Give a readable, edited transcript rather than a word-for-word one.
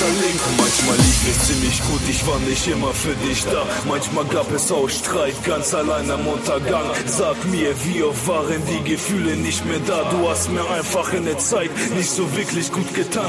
zerlegen. Manchmal lief es ziemlich gut, ich war nicht immer für dich da. Manchmal gab es auch Streit, ganz allein am Untergang. Sag mir, wie oft waren die Gefühle nicht mehr da? Du hast mir einfach in der Zeit nicht so wirklich gut getan.